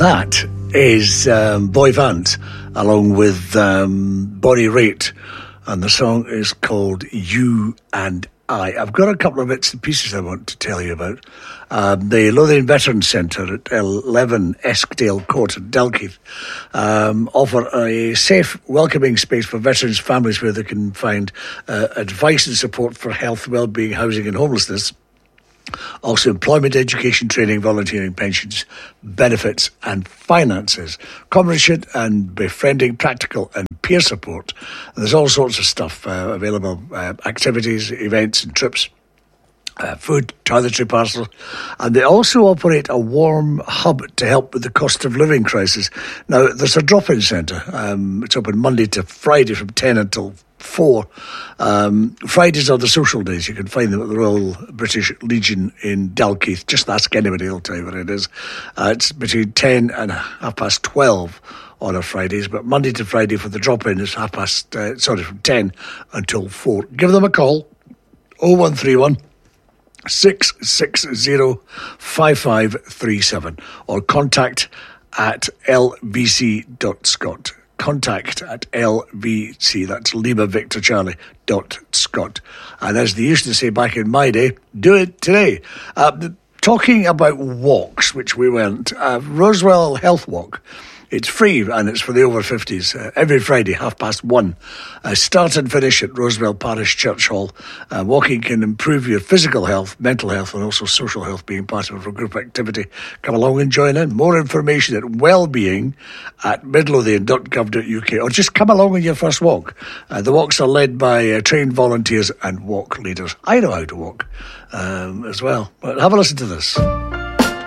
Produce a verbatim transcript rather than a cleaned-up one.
That is um, Boy Vance, along with um, Bonnie Raitt, and the song is called You and I. I've got a couple of bits and pieces I want to tell you about. Um, the Lothian Veterans Centre at eleven Eskdale Court in Dalkeith um, offer a safe, welcoming space for veterans' families where they can find uh, advice and support for health, well-being, housing and homelessness. Also employment, education, training, volunteering, pensions, benefits and finances, comradeship and befriending, practical and peer support. And there's all sorts of stuff uh, available, uh, activities, events and trips. Uh, food, toiletry parcel, and they also operate a warm hub to help with the cost of living crisis. Now, there's a drop-in centre. Um, it's open Monday to Friday from ten until four. Um, Fridays are the social days. You can find them at the Royal British Legion in Dalkeith. Just ask anybody, they'll tell you what it is. Uh, it's between ten and half past twelve on a Fridays, but Monday to Friday for the drop-in is half past, uh, sorry, from ten until four. Give them a call, oh one three one six six zero five five three seven or contact at l v c dot scot. Contact at L V C, that's Lima Victor Charlie dot Scot. And as they used to say back in my day, do it today. Uh, talking about walks, which we went, uh, Rosewell Health Walk. It's free and it's for the over fifties. Uh, every Friday, half past one. Uh, start and finish at Rosewell Parish Church Hall. Uh, walking can improve your physical health, mental health and also social health, being part of a group activity. Come along and join in. More information at wellbeing at midlothian dot gov dot u k or just come along on your first walk. Uh, the walks are led by uh, trained volunteers and walk leaders. I know how to walk um, as well. But have a listen to this.